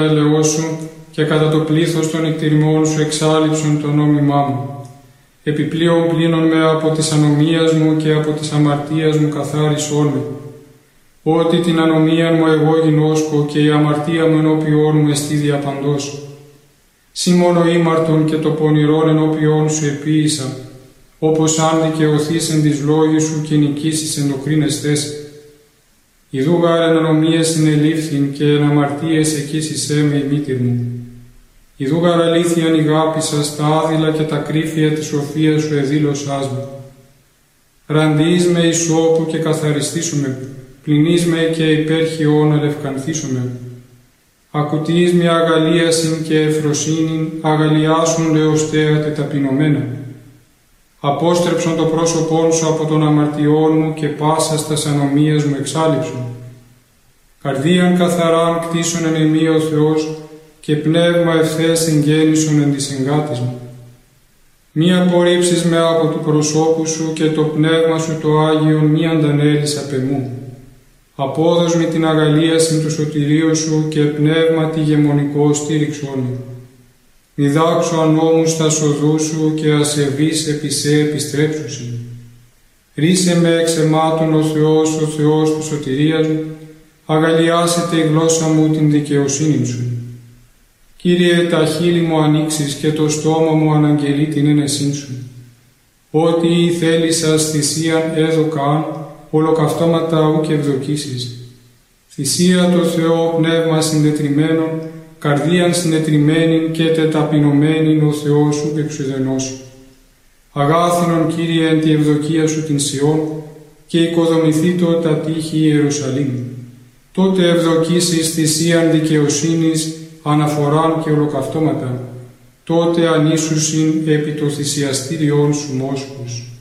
έλεος σου και κατά το πλήθος των εκτηρημών σου εξάλειψον το νόμιμά μου. Επιπλέον πλύνον με από της ανομίας μου και από της αμαρτίας μου καθάρισόν με. Ότι την ανομία μου εγώ γινώσκω και η αμαρτία μου ενώπιόν μου εστί διαπαντός. Σύ μόνο ήμαρτον και το πονηρόν ενώπιόν σου επίησα, όπως αν δικαιωθείς εν της λόγης σου και νικήσεις εν το κρίνεσθες. Ιδού γάρ εν ανομίες συνελήφθην και εν αμαρτίες εκείσισέ με η μήτηρ μου. Ιδού γάρ αλήθειαν ηγάπησας τα άδειλα και τα κρύφια της σοφίας σου εδήλωσάς μου. Ραντείς με ισόπου και καθαριστήσουμε, πλυνείς με και υπέρχιον αλευκανθήσουμε. Ακουτείς με αγαλίασιν και ευφροσύνην, αγαλιάσουν λεωστέα τεταπεινωμένα. Απόστρεψον το πρόσωπόν σου από των αμαρτιών μου και πάσας τας ανομίας μου εξάλειψον. Καρδίαν καθαράν κτίσον εν εμεί ο Θεός και πνεύμα ευθές εγγέννησον εν της εγκάτης μου. Μη απορρίψεις με από του προσώπου σου και το πνεύμα σου το Άγιον μη αντανέλεις απ' εμού. Απόδος με την αγαλίασιν του σωτηρίου σου και πνεύμα τη γεμονικό στήριξόν μου. Διδάξω ανώμους τα σοδού σου και ασεβείς επί σε επιστρέψουσιν. Ρίσε με εξ αιμάτων ο Θεός του σωτηρίας μου, αγαλιάσετε η γλώσσα μου την δικαιοσύνη σου. Κύριε, τα χείλη μου ανοίξεις και το στόμα μου αναγγελεί την ένεσήν σου. Ό,τι η θέλησας θυσίαν έδωκαν, ολοκαυτώματα ουκ ευδοκίσεις. Θυσία το Θεό πνεύμα συντετριμένον, καρδίαν συντετριμένην και τεταπεινωμένην ο Θεός σου εξουδενώσει. Αγάθινον, Κύριε, εν τη ευδοκία σου την Σιών και οικοδομηθήτω τα τείχη Ιερουσαλήμ. Τότε ευδοκίσεις θυσίαν δικαιοσύνης, αναφοράν και ολοκαυτώματα. Τότε ανήσουσιν επί το θυσιαστήριόν σου μόσχους.